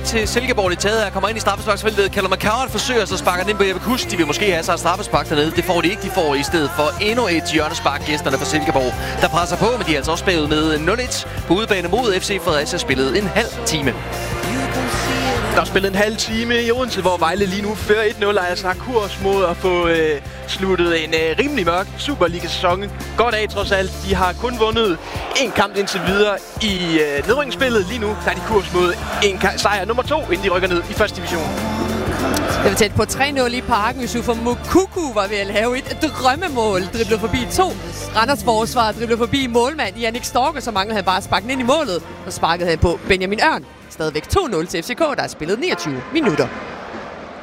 til Silkeborg i taget her. Kommer ind i straffesparksfeltet. Callum McCarron forsøger så sparker den ind på Jeppe Kusk. De vil måske have sig straffespark dernede. Det får de ikke. De får i stedet for endnu et hjørnespark gæsterne fra Silkeborg, der presser på, men de er altså også bagud med 0-1 på udebane mod FC Fredericia. Spillet en halv time. Der er spillet en halv time i Odense, hvor Vejle lige nu fører 1-0 og altså har kurs mod at få sluttet en rimelig mørk Superliga-sæson godt af trods alt. De har kun vundet en kamp indtil videre i nedrykningsspillet. Lige nu der er de kurs mod en sejr nummer 2, inden de rykker ned i første division. Det var tæt på 3-0 i parken. Yusufa Moukoko var ved at lave et drømmemål. Dribler forbi 2. Randers forsvar dribler forbi målmand Jannik Storke, så manglede han bare sparke den ind i målet. Og sparkede han på Benjamin Ørn. Stadigvæk 2-0 til FCK, der har spillet 29 minutter.